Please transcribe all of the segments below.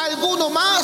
alguno más,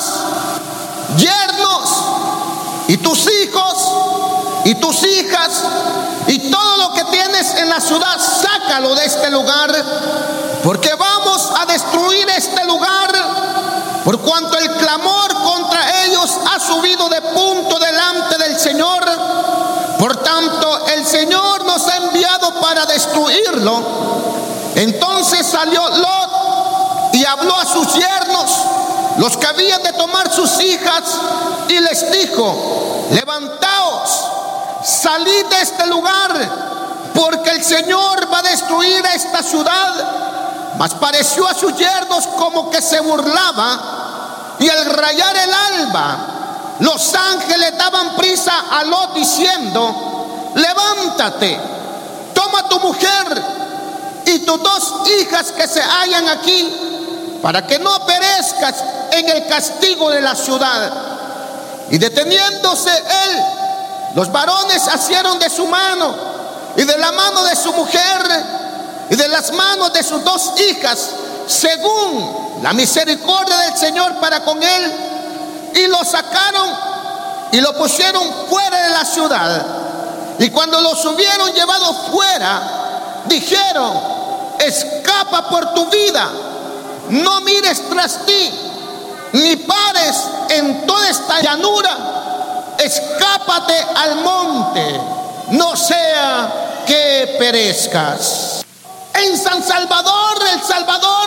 yernos, y tus hijos, y tus hijas, y todo lo que tienes en la ciudad, sácalo de este lugar, porque vamos a destruir este lugar, por cuanto el clamor contra ellos ha subido de punto delante del Señor. Por tanto, el Señor nos ha enviado para destruirlo. Entonces salió Lot y habló a sus yernos, los que habían de tomar sus hijas, y les dijo: levantaos, salid de este lugar, porque el Señor va a destruir esta ciudad. Mas pareció a sus yernos como que se burlaba, y al rayar el alba, los ángeles daban prisa a Lot diciendo: levántate, toma tu mujer y tus 2 hijas que se hallan aquí, para que no perezcas en el castigo de la ciudad. Y deteniéndose él, los varones asieron de su mano y de la mano de su mujer y de las manos de sus 2 hijas, según la misericordia del Señor para con él, y lo sacaron y lo pusieron fuera de la ciudad. Y cuando los hubieron llevado fuera, dijeron: escapa por tu vida, no mires tras ti, ni pares en toda esta llanura, escápate al monte, no sea que perezcas. En San Salvador, El Salvador,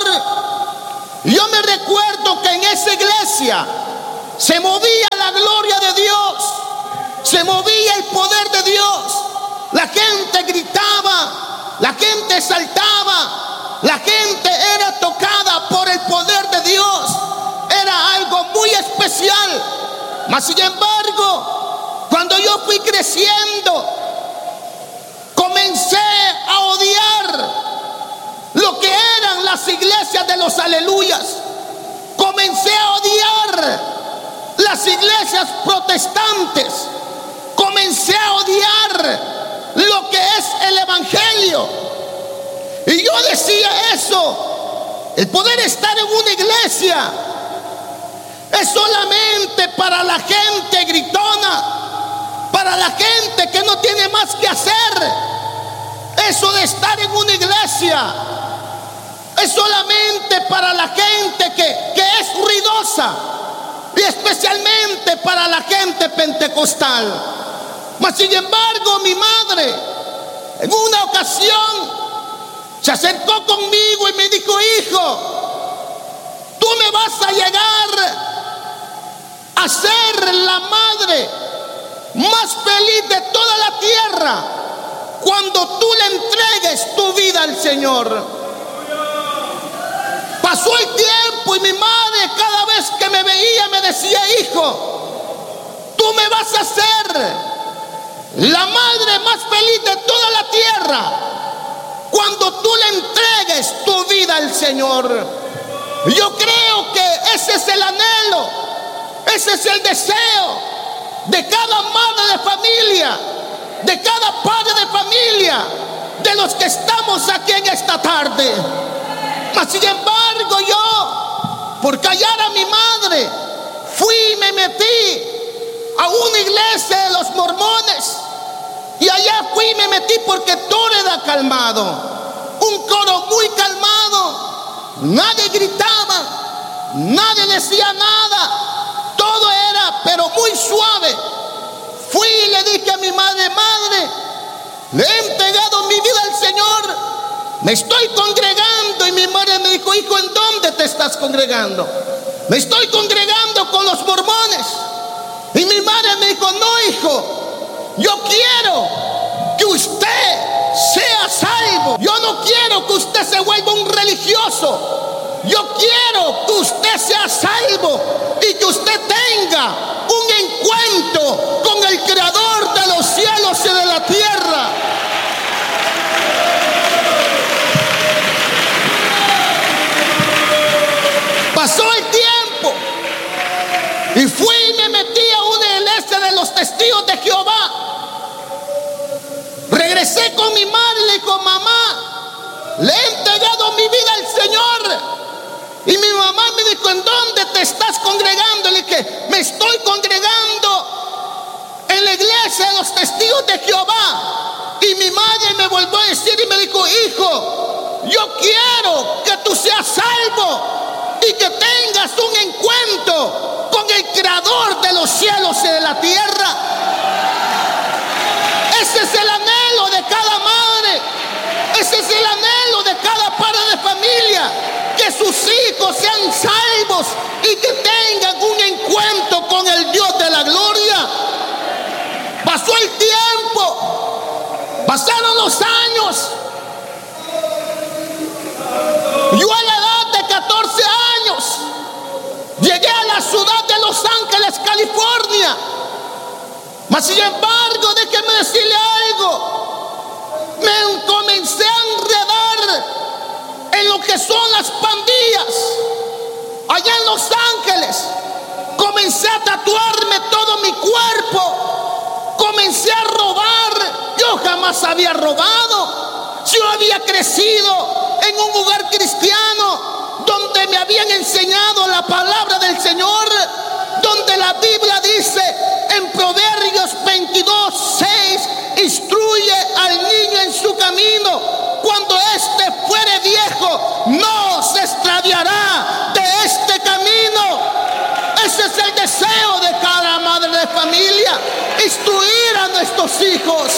yo me recuerdo que en esa iglesia se movía la gloria de Dios, se movía el poder de Dios. La gente gritaba, la gente saltaba, la gente era tocada por el poder de Dios. Era algo muy especial. Mas sin embargo, cuando yo fui creciendo, comencé a odiar lo que eran las iglesias de los aleluyas. Comencé a odiar las iglesias protestantes. Comencé a odiar lo que es el evangelio. Y yo decía eso: el poder estar en una iglesia es solamente para la gente gritona, para la gente que no tiene más que hacer. Eso de estar en una iglesia es solamente para la gente que es ruidosa, y especialmente para la gente pentecostal. Mas sin embargo, mi madre en una ocasión se acercó conmigo y me dijo: hijo, tú me vas a llegar a ser la madre más feliz de toda la tierra cuando tú le entregues tu vida al Señor. Pasó el tiempo y mi madre cada vez que me veía me decía: hijo, tú me vas a hacer la madre más feliz de toda la tierra cuando tú le entregues tu vida al Señor. Yo creo que ese es el anhelo, ese es el deseo de cada madre de familia, de cada padre de familia, de los que estamos aquí en esta tarde. Mas sin embargo, yo, por callar a mi madre, fui y me metí a una iglesia de los mormones, y allá fui y me metí porque todo era calmado, un coro muy calmado, nadie gritaba, nadie decía nada, todo era pero muy suave. Fui y le dije a mi madre: madre, le he entregado mi vida al Señor, me estoy congregando. Y mi madre me dijo: hijo, ¿en dónde te estás congregando? Me estoy congregando con los mormones. Y mi madre me dijo: no, hijo, yo quiero que usted sea salvo. Yo no quiero que usted se vuelva un religioso. Yo quiero que usted sea salvo y que usted tenga un encuentro con el Creador de los cielos y de la tierra. Pasó el tiempo y fui y me metí a una iglesia de los testigos de Jehová. Regresé con mi madre y le dijo: mamá, le he entregado mi vida al Señor. Y mi mamá me dijo, ¿en dónde te estás congregando? Le dije, me estoy congregando en la iglesia de los testigos de Jehová. Y mi madre me volvió a decir y me dijo, hijo, yo quiero que tú seas salvo y que tengas un encuentro con el creador de los cielos y de la tierra. Ese es el anhelo de cada madre. Ese es el anhelo de cada padre de familia, que sus hijos sean salvos y que tengan un encuentro con el Dios de la gloria. Pasó el tiempo, pasaron los años. Yo a la edad de 14 años llegué a la ciudad de Los Ángeles, California. Mas sin embargo, déjeme decirle algo, me comencé a enredar en lo que son las pandillas allá en Los Ángeles. Comencé a tatuarme todo mi cuerpo, comencé a robar. Yo jamás había robado. Yo había crecido en un lugar cristiano donde me habían enseñado la palabra del Señor, donde la Biblia dice en Proverbios 22:6, instruye al niño en su camino, cuando éste fuere viejo no se extraviará de este camino. Ese es el deseo de cada madre de familia, instruir a nuestros hijos.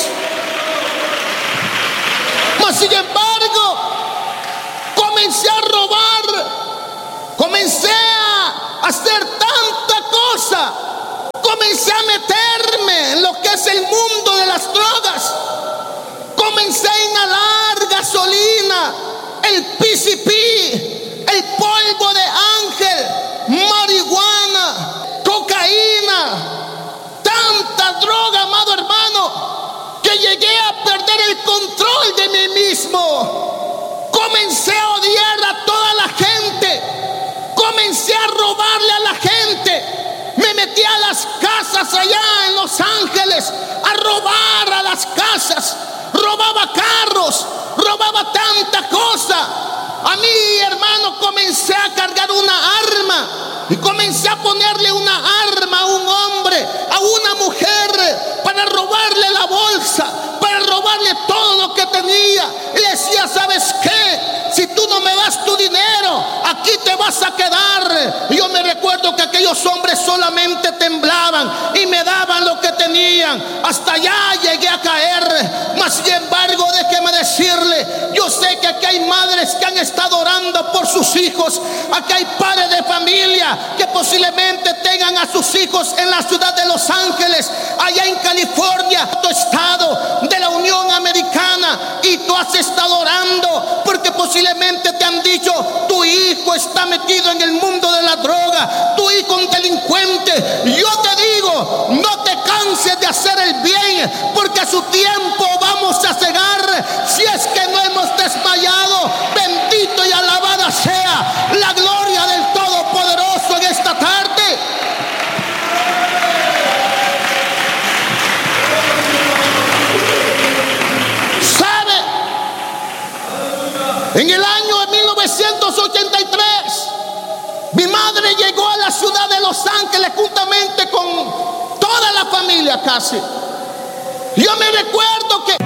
Mas sin embargo, comencé a robar, comencé a hacer tanta cosa, comencé a meterme en lo que es el mundo de las drogas, comencé a inhalar gasolina, el PCP, el polvo de ángel, marihuana, cocaína, tanta droga, amado hermano, que llegué a perder el control de mí mismo. Comencé a odiar a toda la gente, comencé a robarle a la gente. Me metí a las casas allá en Los Ángeles a robar a las casas, robaba carros, robaba tanta cosa. A mí, hermano, comencé a cargar una arma y comencé a ponerle una arma a un hombre, a una mujer, para robarle la bolsa, para robarle todo lo que tenía. Y le decía, ¿sabes qué? Si tú no me das tu dinero, aquí te vas a quedar. Y yo me recuerdo que aquellos hombres solamente temblaban y me daban lo que tenían. Hasta allá llegué a caer. Mas sin embargo, déjeme decirle, yo sé que aquí hay madres que han estado orando por sus hijos. Aquí hay padres de familia que posiblemente tengan a sus hijos en la ciudad de Los Ángeles, allá en California, tu estado de la Unión Americana, y tú has estado orando porque posiblemente te han dicho, tu hijo está metido en el mundo de la droga, tu hijo es un delincuente. Yo te digo, no te canses de hacer el bien, porque a su tiempo vamos a cegar, si es que no hemos desmayado. Bendito y alabada sea la gloria del Todopoderoso en esta tarde. ¿Sabe? En el año de 1983, mi madre llegó a la ciudad de Los Ángeles juntamente con toda la familia casi. Yo me recuerdo que